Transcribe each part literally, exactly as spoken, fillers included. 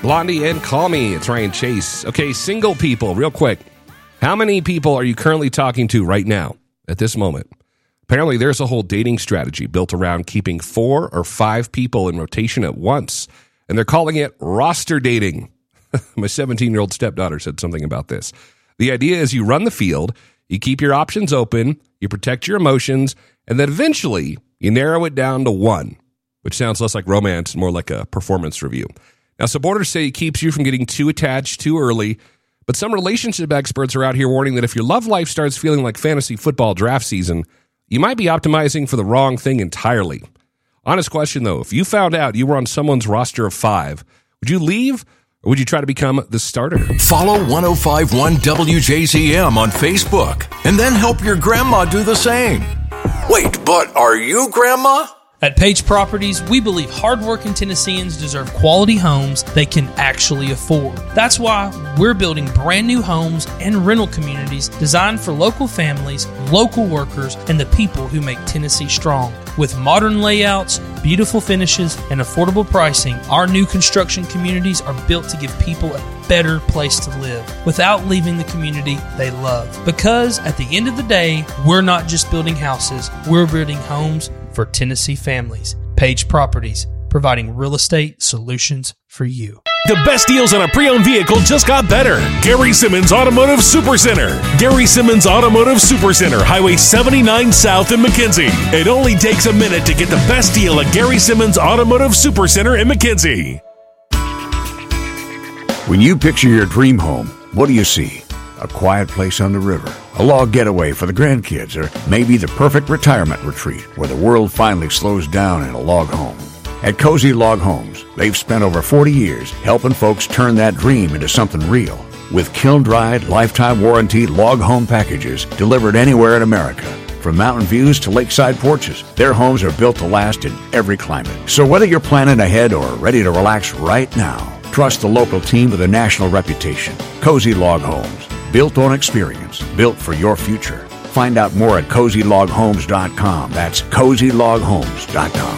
Blondie and Call Me. It's Ryan Chase. Okay, single people, real quick. How many people are you currently talking to right now at this moment? Apparently, there's a whole dating strategy built around keeping four or five people in rotation at once, and they're calling it roster dating. My seventeen-year-old stepdaughter said something about this. The idea is you run the field, you keep your options open, you protect your emotions, and then eventually you narrow it down to one, which sounds less like romance, more like a performance review. Now, supporters say it keeps you from getting too attached too early, but some relationship experts are out here warning that if your love life starts feeling like fantasy football draft season, you might be optimizing for the wrong thing entirely. Honest question, though, if you found out you were on someone's roster of five, would you leave or would you try to become the starter? Follow one oh five point one W J Z M on Facebook and then help your grandma do the same. Wait, but are you grandma? At Page Properties, we believe hardworking Tennesseans deserve quality homes they can actually afford. That's why we're building brand new homes and rental communities designed for local families, local workers, and the people who make Tennessee strong. With modern layouts, beautiful finishes, and affordable pricing, our new construction communities are built to give people a better place to live without leaving the community they love. Because at the end of the day, we're not just building houses, we're building homes for Tennessee families. Page Properties, providing real estate solutions for you. The best deals on a pre-owned vehicle just got better. Gary Simmons Automotive Supercenter. Gary Simmons Automotive Supercenter, Highway seventy-nine South in McKenzie. It only takes a minute to get the best deal at Gary Simmons Automotive Supercenter in McKenzie. When you picture your dream home, what do you see? A quiet place on the river, a log getaway for the grandkids, or maybe the perfect retirement retreat where the world finally slows down in a log home. At Cozy Log Homes, they've spent over forty years helping folks turn that dream into something real. With kiln-dried, lifetime warranty log home packages delivered anywhere in America. From mountain views to lakeside porches, their homes are built to last in every climate. So whether you're planning ahead or ready to relax right now, trust the local team with a national reputation. Cozy Log Homes. Built on experience, built for your future. Find out more at cozy log homes dot com. That's cozy log homes dot com.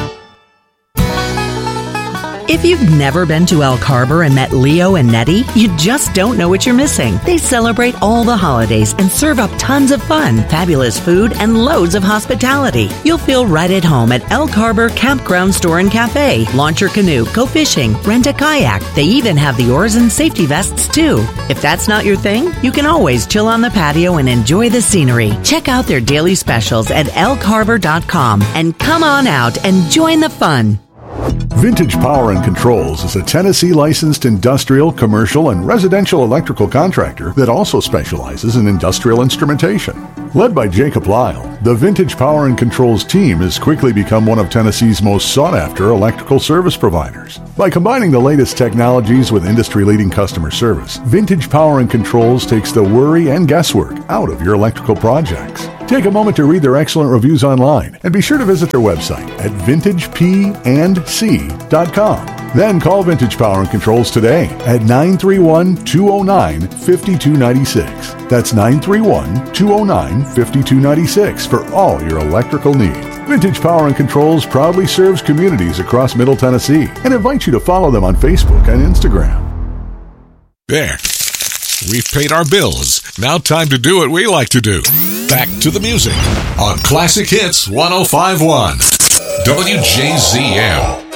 If you've never been to Elk Harbor and met Leo and Nettie, you just don't know what you're missing. They celebrate all the holidays and serve up tons of fun, fabulous food, and loads of hospitality. You'll feel right at home at Elk Harbor Campground Store and Cafe. Launch your canoe, go fishing, rent a kayak. They even have the oars and safety vests, too. If that's not your thing, you can always chill on the patio and enjoy the scenery. Check out their daily specials at elk harbor dot com and come on out and join the fun. Vintage Power and Controls is a Tennessee licensed industrial, commercial, and residential electrical contractor that also specializes in industrial instrumentation. Led by Jacob Lyle, the Vintage Power and Controls team has quickly become one of Tennessee's most sought-after electrical service providers. By combining the latest technologies with industry-leading customer service, Vintage Power and Controls takes the worry and guesswork out of your electrical projects. Take a moment to read their excellent reviews online and be sure to visit their website at vintage p and c dot com. Then call Vintage Power and Controls today at nine three one, two oh nine, five two nine six. That's nine three one, two oh nine, five two nine six for all your electrical needs. Vintage Power and Controls proudly serves communities across Middle Tennessee and invites you to follow them on Facebook and Instagram. There. We've paid our bills. Now time to do what we like to do. Back to the music on Classic Hits one oh five point one W J Z M.